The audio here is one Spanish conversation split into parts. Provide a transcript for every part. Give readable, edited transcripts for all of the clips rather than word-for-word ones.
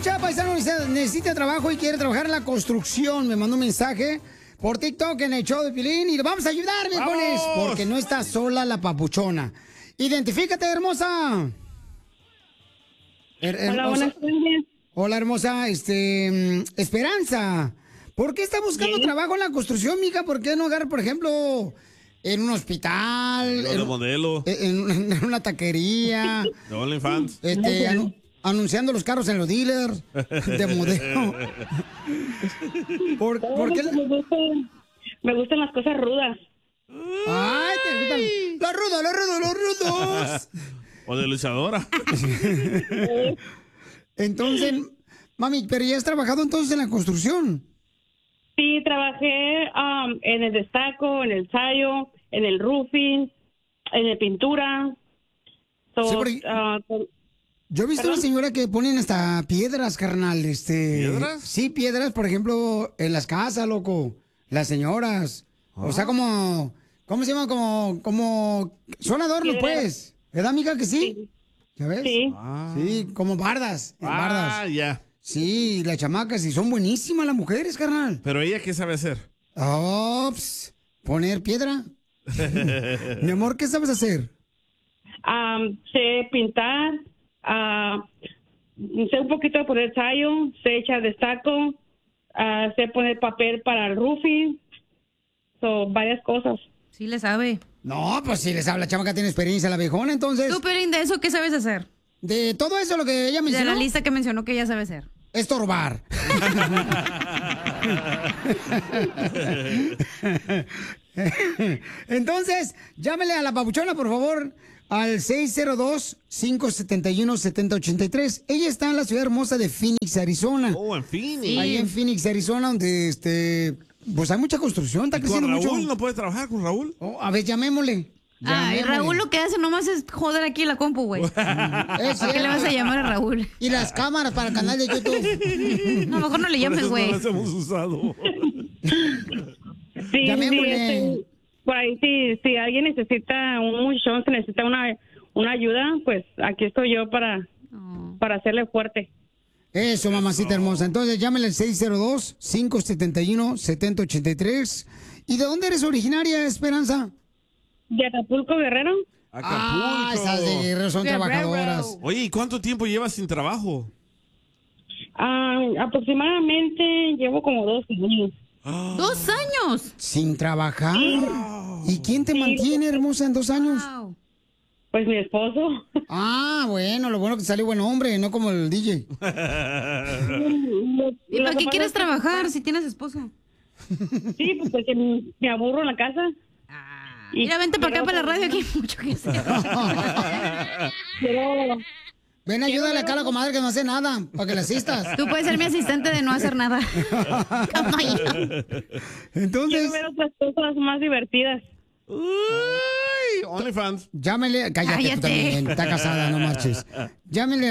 escucha, paisano, necesita trabajo y quiere trabajar en la construcción. Me mandó un mensaje por TikTok en el show de Pilín y le vamos a ayudar, viejones, porque no está sola la papuchona. Identifícate, hermosa. Hola, buenas tardes. Hola, hermosa. Esperanza. ¿Por qué está buscando trabajo en la construcción, mija? ¿Por qué no agarrar, por ejemplo, en un hospital? De modelo. En una taquería. De OnlyFans. Anunciando los carros en los dealers. De modelo. ¿Por qué? Me gustan las cosas rudas. ¡Ay, te gustan los rudos! O de luchadora. Entonces, mami, ¿pero ya has trabajado entonces en la construcción? Sí, trabajé en el destaco, en el tallo, en el roofing, en la pintura. Sí, yo he visto una señora que ponen hasta piedras, carnal. ¿Piedras? Sí, piedras, por ejemplo, en las casas, loco. Las señoras. O sea, como... ¿Cómo se llama? Como... Son adornos, pues. ¿Verdad, amiga, que sí? ¿Ya ves? Sí. Sí, como bardas. Bardas. Ya. Sí, las chamacas, y son buenísimas las mujeres, carnal. Pero ella, ¿qué sabe hacer? Poner piedra. Mi amor, ¿qué sabes hacer? Sé pintar, sé un poquito de poner tallo, sé echar destaco, sé poner papel para el roofing, varias cosas. Sí le sabe. No, pues si les habla, chamaca, tiene experiencia la viejona, entonces. Tú, Pelín, ¿de eso qué sabes hacer? De todo eso lo que ella mencionó. De la lista que mencionó que ella sabe hacer. Estorbar. Entonces, llámele a la papuchona, por favor, al 602-571-7083. Ella está en la ciudad hermosa de Phoenix, Arizona. Oh, en Phoenix. Sí. Ahí en Phoenix, Arizona, donde pues hay mucha construcción, está creciendo ¿Con mucho. Raúl no puede trabajar con Raúl? A ver, llamémosle. Y Raúl lo que hace nomás es joder aquí la compu, güey. ¿A qué le vas a llamar a Raúl? Y las cámaras para el canal de YouTube. No, mejor no le llames, güey. No las hemos usado. Sí, por ahí, si alguien necesita un muchachón, se necesita una ayuda, pues aquí estoy yo para hacerle fuerte. Eso, mamacita hermosa. Entonces, llámele al 602-571-7083. ¿Y de dónde eres originaria, Esperanza? De Acapulco, Guerrero. Acapulco. Esas de Guerrero son trabajadoras. Oye, ¿y cuánto tiempo llevas sin trabajo? Aproximadamente llevo como 2 años. ¿2 años? ¿Sin trabajar? ¿Y quién te mantiene, hermosa, en 2 años? Wow. Pues mi esposo. Bueno, lo bueno que salió buen hombre, no como el DJ. ¿Y para qué quieres trabajar si tienes esposo? Sí, pues porque me aburro en la casa. Mira, vente para acá, para la radio, aquí hay mucho que hacer. Ven, ayúdale acá a la comadre que no hace nada, para que la asistas. Tú puedes ser mi asistente de no hacer nada. Entonces... Quiero ver otras cosas más divertidas. Uy, OnlyFans. Llámele, cállate. Tú también, está casada, no marches. Llámele al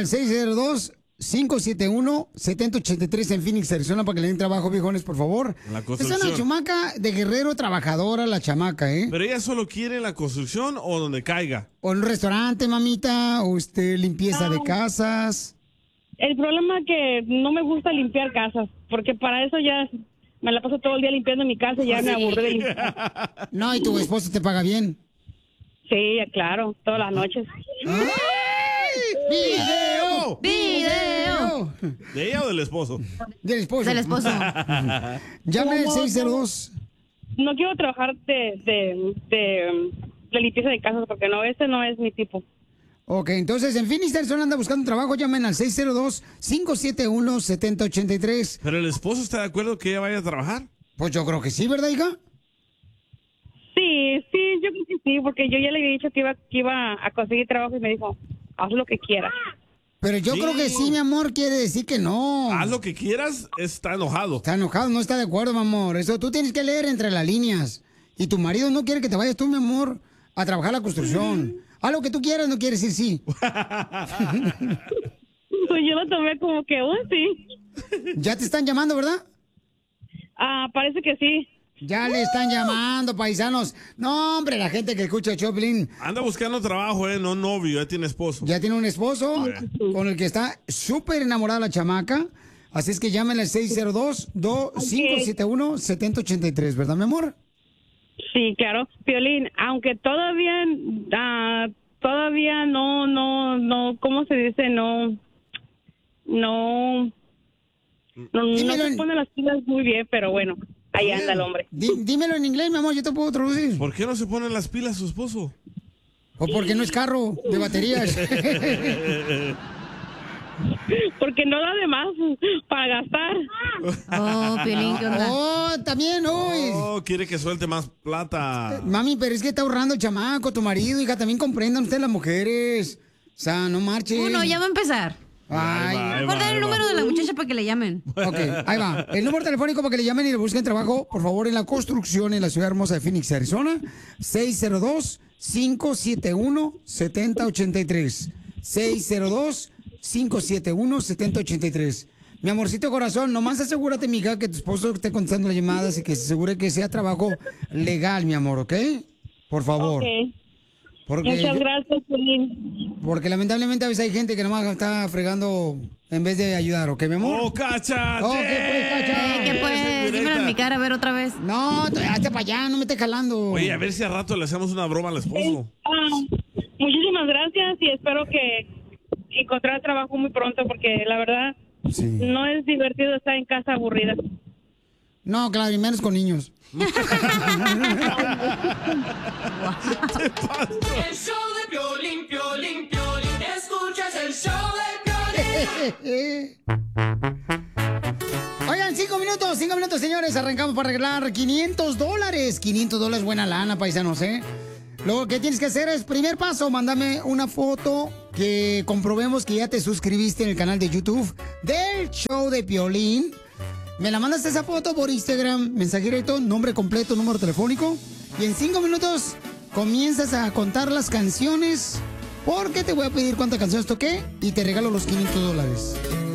602-571-7083 en Phoenix, Arizona, para que le den trabajo, viejones, por favor. La Es construcción. una chamaca de Guerrero trabajadora, la chamaca, ¿eh? ¿Pero ella solo quiere la construcción o donde caiga? O en un restaurante, mamita, o limpieza de casas. El problema es que no me gusta limpiar casas, porque para eso ya me la paso todo el día limpiando mi casa y ya me aburrí de limpiar. No, y tu esposo te paga bien. Sí, claro, todas las noches. ¡Video! ¡Video! ¿De ella o del esposo? Del esposo. Del esposo. Llame al 602. No quiero trabajar de limpieza de casas porque ese no es mi tipo. Ok, entonces en Phoenix, Arizona anda buscando trabajo, llamen al 602-571-7083. ¿Pero el esposo está de acuerdo que ella vaya a trabajar? Pues yo creo que sí, ¿verdad, hija? Sí, yo creo que sí, porque yo ya le había dicho que iba a conseguir trabajo y me dijo, haz lo que quieras. Pero yo creo que sí, mi amor, quiere decir que no. Haz lo que quieras, está enojado. Está enojado, no está de acuerdo, mi amor. Eso tú tienes que leer entre las líneas. Y tu marido no quiere que te vayas tú, mi amor, a trabajar la construcción. Haz lo que tú quieras, no quiere decir sí. Pues yo lo tomé como que, sí. Ya te están llamando, ¿verdad? Parece que sí. Ya le están llamando, paisanos. No, hombre, la gente que escucha el show, Piolín. Anda buscando trabajo, no novio, ya tiene esposo. Ya tiene un esposo con el que está súper enamorada la chamaca. Así es que llámenle al 602-571-7083, ¿verdad, mi amor? Sí, claro. Piolín, aunque todavía no, ¿cómo se dice? No se pone las pilas muy bien, pero bueno, ahí anda el hombre. Dímelo en inglés, mi amor, yo te puedo traducir. ¿Por qué no se ponen las pilas su esposo? O porque no es carro de baterías. Porque no da de más para gastar. Oh, Piolín, ¿qué onda? Oh, también, hoy. Oh, quiere que suelte más plata. Mami, pero es que está ahorrando el chamaco, tu marido, hija, también comprendan ustedes las mujeres. O sea, no marchen. Uno, ya va a empezar. Ay, Mejor dar el número de la muchacha para que le llamen. Ok, ahí va. El número telefónico para que le llamen y le busquen trabajo, por favor, en la construcción en la ciudad hermosa de Phoenix, Arizona. 602-571-7083. 602-571-7083. Mi amorcito corazón, nomás asegúrate, mija, que tu esposo esté contestando las llamadas y que se asegure que sea trabajo legal, mi amor, ¿ok? Por favor. Okay. Porque muchas gracias, Piolín. Porque lamentablemente a veces hay gente que nomás está fregando en vez de ayudar, ¿ok, mi amor? ¡Oh, Cacha! Oh, ¿qué pues, Cacha? ¿Qué pues? Dímelo en mi cara, a ver otra vez. No, hazte para allá, no me estés jalando. Oye, a ver si al rato le hacemos una broma al esposo. Muchísimas gracias y espero que encontrar trabajo muy pronto porque la verdad no es divertido estar en casa aburrida. No, claro, y menos con niños. El show de Piolín, Piolín, Piolín. Escuchas el show de Piolín. Oigan, 5 minutos, señores. Arrancamos para arreglar $500. $500, buena lana, paisanos, ¿eh? Lo que tienes que hacer es, primer paso, mándame una foto que comprobemos que ya te suscribiste en el canal de YouTube del show de Piolín. Me la mandas esa foto por Instagram, mensaje directo, nombre completo, número telefónico. Y en 5 minutos comienzas a contar las canciones porque te voy a pedir cuántas canciones toqué y te regalo los $500.